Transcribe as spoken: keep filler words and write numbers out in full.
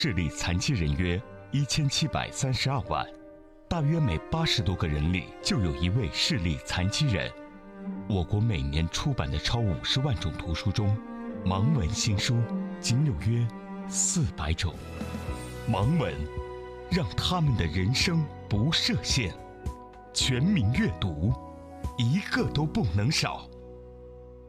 视力残疾人约一千七百三十二万，大约每八十多个人里就有一位视力残疾人。我国每年出版的超五十万种图书中，盲文新书仅有约四百种。盲文让他们的人生不设限，全民阅读，一个都不能少。